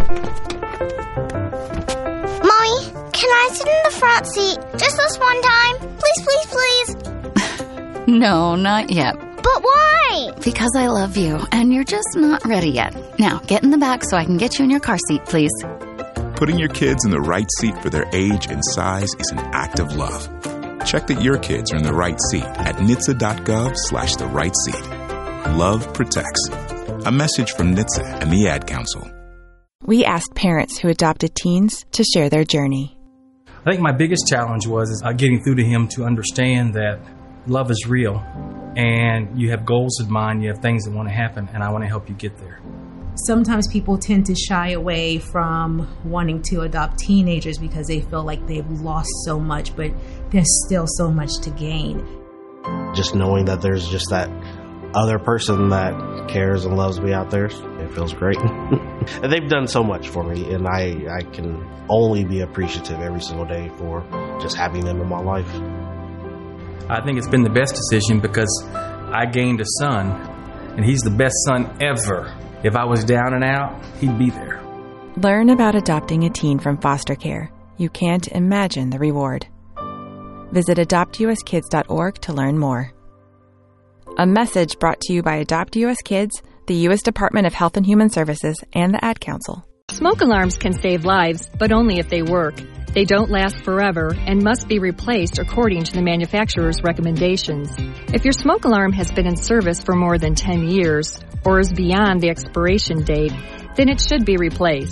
can I sit in the front seat just this one time? Please, please, please. No, not yet. But why? Because I love you, and you're just not ready yet. Now, get in the back so I can get you in your car seat, please. Putting your kids in the right seat for their age and size is an act of love. Check that your kids are in the right seat at N H T S A dot gov slash the right seat. Love protects. A message from N H T S A and the Ad Council. We asked parents who adopted teens to share their journey. I think my biggest challenge was uh, getting through to him to understand that love is real and you have goals in mind, you have things that want to happen, and I want to help you get there. Sometimes people tend to shy away from wanting to adopt teenagers because they feel like they've lost so much, but there's still so much to gain. Just knowing that there's just that other person that cares and loves me out there, it feels great. And they've done so much for me, and I, I can only be appreciative every single day for just having them in my life. I think it's been the best decision because I gained a son, and he's the best son ever. If I was down and out, he'd be there. Learn about adopting a teen from foster care. You can't imagine the reward. Visit adopt u s kids dot org to learn more. A message brought to you by Adopt U S Kids, the U S Department of Health and Human Services, and the Ad Council. Smoke alarms can save lives, but only if they work. They don't last forever and must be replaced according to the manufacturer's recommendations. If your smoke alarm has been in service for more than ten years or is beyond the expiration date, then it should be replaced.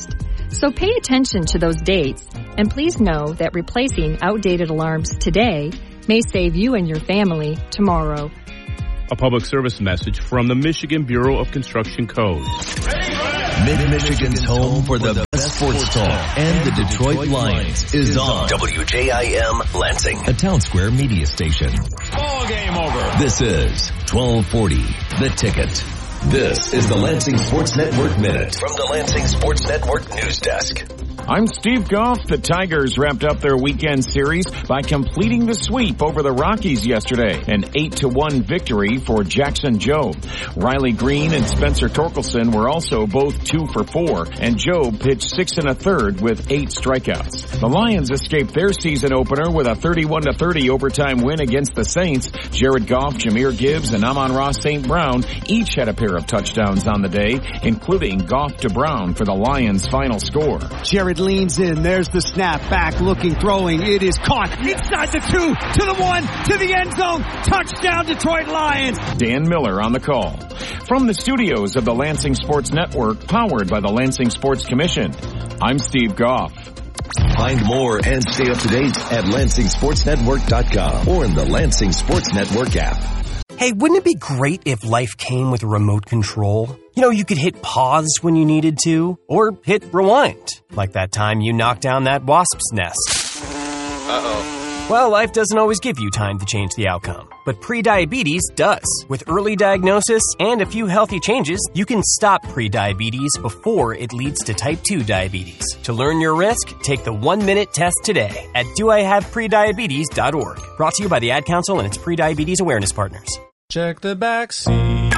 So pay attention to those dates, and please know that replacing outdated alarms today may save you and your family tomorrow. A public service message from the Michigan Bureau of Construction Codes. Mid-Michigan's home for the best sports talk and the Detroit Lions is on W J I M Lansing, a Town Square media station. Ball game over. This is twelve forty, The Ticket. This is the Lansing Sports Network Minute from the Lansing Sports Network News Desk. I'm Steve Goff. The Tigers wrapped up their weekend series by completing the sweep over the Rockies yesterday. An eight to one victory for Jackson Jobe. Riley Green and Spencer Torkelson were also both two for four, and Jobe pitched six and a third with eight strikeouts. The Lions escaped their season opener with a thirty-one to thirty overtime win against the Saints. Jared Goff, Jahmyr Gibbs, and Amon-Ra Saint Brown each had a pair of touchdowns on the day, including Goff to Brown for the Lions' final score. Jared leans in. There's the snap. Back looking, throwing. It is caught inside the two, to the one, to the end zone. Touchdown, Detroit Lions. Dan Miller on the call. From the studios of the Lansing Sports Network, powered by the Lansing Sports Commission, I'm Steve Goff. Find more and stay up to date at Lansing Sports Network dot com or in the Lansing Sports Network app. Hey, wouldn't it be great if life came with a remote control? You know, you could hit pause when you needed to, or hit rewind, like that time you knocked down that wasp's nest. Uh-oh. Well, life doesn't always give you time to change the outcome, but prediabetes does. With early diagnosis and a few healthy changes, you can stop prediabetes before it leads to type two diabetes. To learn your risk, take the one-minute test today at do I have prediabetes dot org. Brought to you by the Ad Council and its prediabetes awareness partners. Check the back seat.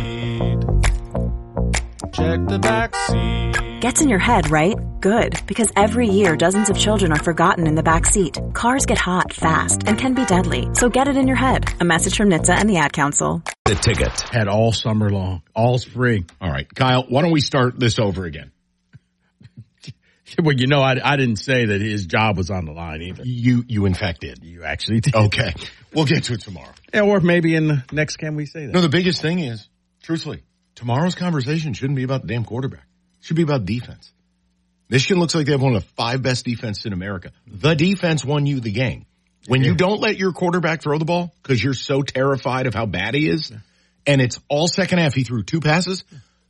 Check the back seat. Gets in your head, right? Good, because every year dozens of children are forgotten in the back seat. Cars get hot fast and can be deadly, so get it in your head. A message from N H T S A and the Ad Council. The Ticket. Had all summer long. All spring. All right, Kyle, why don't we start this over again? Well, you know, I, I didn't say that his job was on the line either. You you in fact did. You actually did. Okay. We'll get to it tomorrow. Yeah, or maybe in the next Can We Say That? No, the biggest thing is, truthfully, tomorrow's conversation shouldn't be about the damn quarterback. It should be about defense. Michigan looks like they have one of the five best defenses in America. The defense won you the game. When yeah. you don't let your quarterback throw the ball because you're so terrified of how bad he is, yeah. and it's all second half, he threw two passes,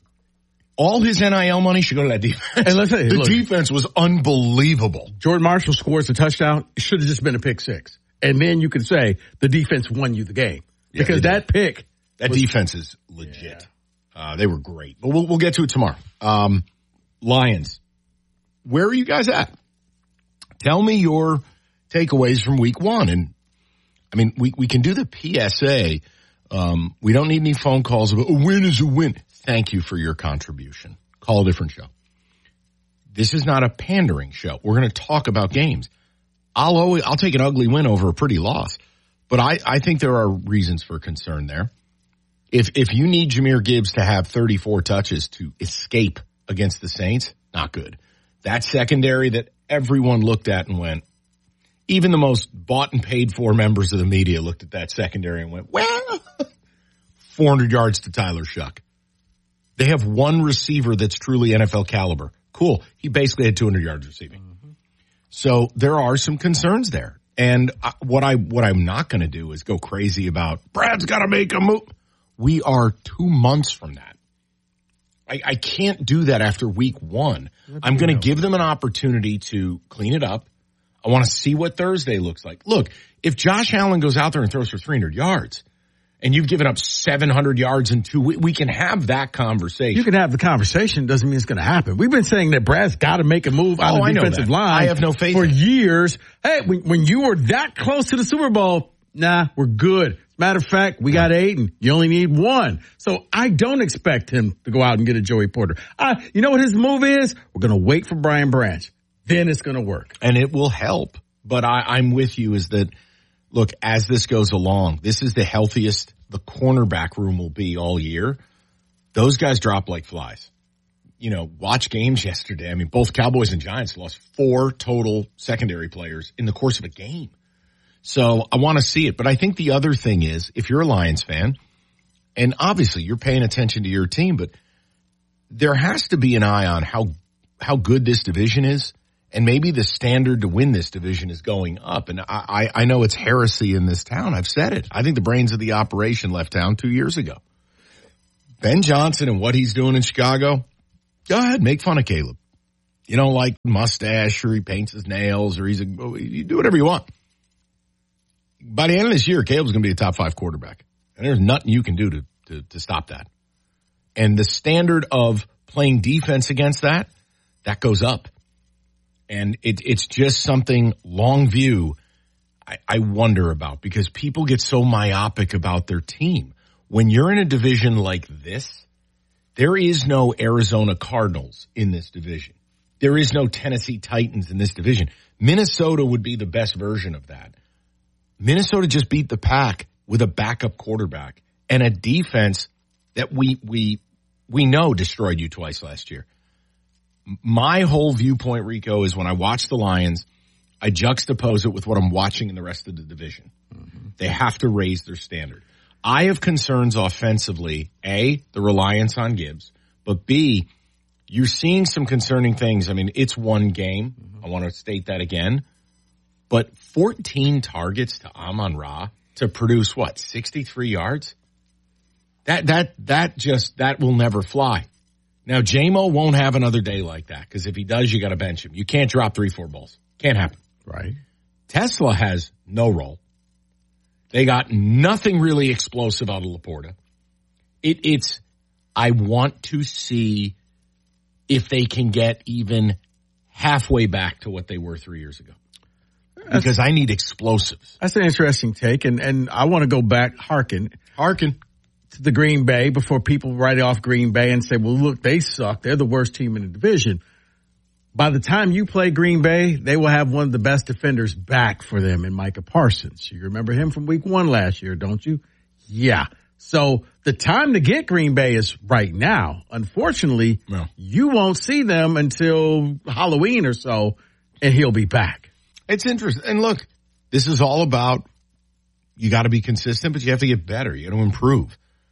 all his N I L money should go to that defense. And let's say, the look, defense was unbelievable. Jordan Marshall scores a touchdown. It should have just been a pick six. And then you could say the defense won you the game. Yeah, because that pick. That was, defense is legit. Yeah. Uh, they were great. But we'll, we'll get to it tomorrow. Um, Lions. Where are you guys at? Tell me your takeaways from week one. And, I mean, we, we can do the P S A. Um, we don't need any phone calls about a win is a win. Thank you for your contribution. Call a different show. This is not a pandering show. We're going to talk about games. I'll always, I'll take an ugly win over a pretty loss. But I, I think there are reasons for concern there. If if you need Jahmyr Gibbs to have thirty-four touches to escape against the Saints, not good. That secondary that everyone looked at and went, even the most bought and paid for members of the media looked at that secondary and went, well, four hundred yards to Tyler Shuck. They have one receiver that's truly N F L caliber. Cool. He basically had two hundred yards receiving. Mm-hmm. So there are some concerns there. And what I, what I'm not going to do is go crazy about Brad's got to make a move. We are two months from that. I, I can't do that after week one. I'm going to give them an opportunity to clean it up. I want to see what Thursday looks like. Look, if Josh Allen goes out there and throws for three hundred yards and you've given up seven hundred yards in two weeks, we can have that conversation. You can have the conversation. Doesn't mean it's going to happen. We've been saying that Brad's got to make a move on oh, the defensive line. I have no faith for years. Hey, when, when you were that close to the Super Bowl, nah, we're good. Matter of fact, we got Aiden. You only need one. So I don't expect him to go out and get a Joey Porter. Uh, you know what his move is? We're going to wait for Brian Branch. Then it's going to work. And it will help. But I, I'm with you is that, look, as this goes along, this is the healthiest the cornerback room will be all year. Those guys drop like flies. You know, watch games yesterday. I mean, both Cowboys and Giants lost four total secondary players in the course of a game. So I want to see it. But I think the other thing is, if you're a Lions fan, and obviously you're paying attention to your team, but there has to be an eye on how how good this division is, and maybe the standard to win this division is going up. And I, I, I know it's heresy in this town. I've said it. I think the brains of the operation left town two years ago. Ben Johnson and what he's doing in Chicago, go ahead, make fun of Caleb. You don't like mustache or he paints his nails or he's a, you do whatever you want. By the end of this year, Caleb's going to be a top five quarterback. And there's nothing you can do to, to, to stop that. And the standard of playing defense against that, that goes up. And it, it's just something long view I, I wonder about because people get so myopic about their team. When you're in a division like this, there is no Arizona Cardinals in this division. There is no Tennessee Titans in this division. Minnesota would be the best version of that. Minnesota just beat the Pack with a backup quarterback and a defense that we we we know destroyed you twice last year. My whole viewpoint, Rico, is when I watch the Lions, I juxtapose it with what I'm watching in the rest of the division. Mm-hmm. They have to raise their standard. I have concerns offensively, A, the reliance on Gibbs, but B, you're seeing some concerning things. I mean, it's one game. Mm-hmm. I want to state that again. But fourteen targets to Amon-Ra to produce, what, sixty-three yards? That that that just, that will never fly. Now, J-Mo won't have another day like that because if he does, you got to bench him. You can't drop three, four balls. Can't happen. Right. Tesla has no role. They got nothing really explosive out of Laporta. It, it's, I want to see if they can get even halfway back to what they were three years ago. Because that's, I need explosives. That's an interesting take, and, and I want to go back, hearken. Hearken. To the Green Bay before people write off Green Bay and say, well, look, they suck. They're the worst team in the division. By the time you play Green Bay, they will have one of the best defenders back for them in Micah Parsons. You remember him from week one last year, don't you? Yeah. So the time to get Green Bay is right now. Unfortunately, no. You won't see them until Halloween or so, and he'll be back. It's interesting. And look, this is all about you got to be consistent, but you have to get better. You got to improve.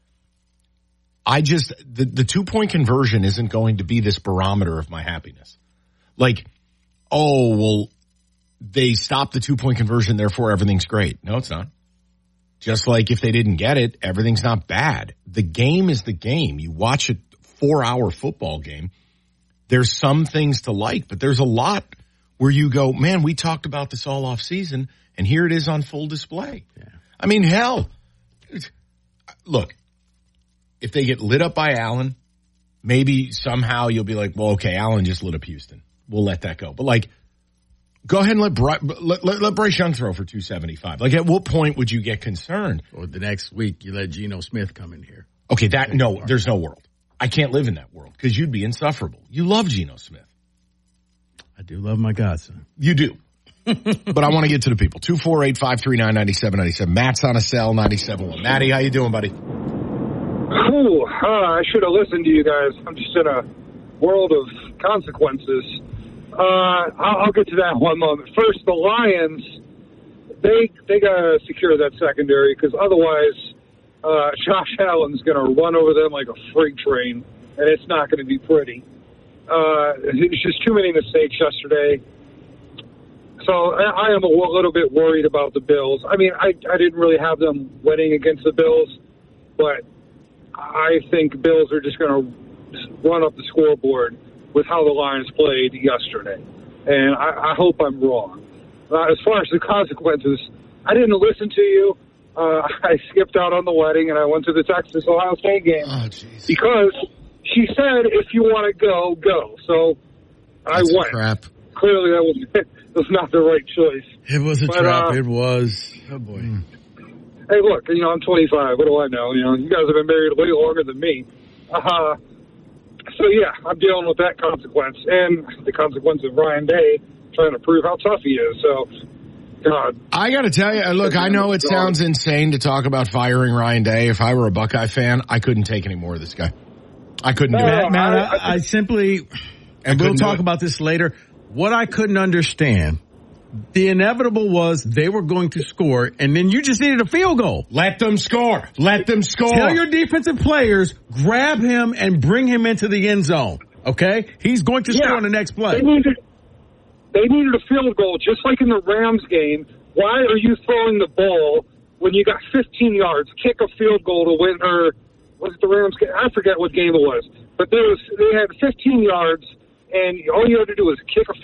I just, the, the two-point conversion isn't going to be this barometer of my happiness. Like, oh, well, they stopped the two-point conversion, therefore everything's great. No, it's not. Just like if they didn't get it, everything's not bad. The game is the game. You watch a four-hour football game, there's some things to like, but there's a lot where you go, man, we talked about this all off season, and here it is on full display. Yeah. I mean, hell, look, if they get lit up by Allen, maybe somehow you'll be like, well, okay, Allen just lit up Houston. We'll let that go. But, like, go ahead and let, Bry- let, let, let Bryce Young throw for two seventy-five. Like, at what point would you get concerned? Or the next week you let Geno Smith come in here. Okay, that no, there's no world. I can't live in that world because you'd be insufferable. You love Geno Smith. I do love my godson. You do. But I want to get to the people. two four eight, five three nine, nine seven nine seven. Matt's on a cell, ninety-seven point one. Matty, how you doing, buddy? Ooh, uh, I should have listened to you guys. I'm just in a world of consequences. Uh, I'll, I'll get to that in one moment. First, the Lions, they they got to secure that secondary because otherwise uh, Josh Allen's going to run over them like a freight train, and it's not going to be pretty. Uh, it's just too many mistakes yesterday. So I, I am a little bit worried about the Bills. I mean, I, I didn't really have them winning against the Bills, but I think Bills are just going to run up the scoreboard with how the Lions played yesterday. And I, I hope I'm wrong. Uh, as far as the consequences, I didn't listen to you. Uh, I skipped out on the wedding, and I went to the Texas-Ohio State game oh, because she said, if you want to go, go. So I That's went. Crap. Clearly, that was, that was not the right choice. It was a but, trap. Uh, it was. Oh, boy. Mm. Hey, look, you know, I'm twenty-five. What do I know? You know, you guys have been married way longer than me. Uh, so, yeah, I'm dealing with that consequence and the consequence of Ryan Day trying to prove how tough he is. So, God. I got to tell you, look, I know it sounds insane to talk about firing Ryan Day. If I were a Buckeye fan, I couldn't take any more of this guy. I couldn't no, do Matt, it. Matt, I, I, I simply, and we'll talk about this later, what I couldn't understand, the inevitable was they were going to score, and then you just needed a field goal. Let them score. Let them score. Tell your defensive players, grab him and bring him into the end zone. Okay? He's going to Yeah. score on the next play. They needed, they needed a field goal, just like in the Rams game. Why are you throwing the ball when you got fifteen yards? Kick a field goal to win, or was it the Rams game? I forget what game it was. But there was they had fifteen yards, and all you had to do was kick a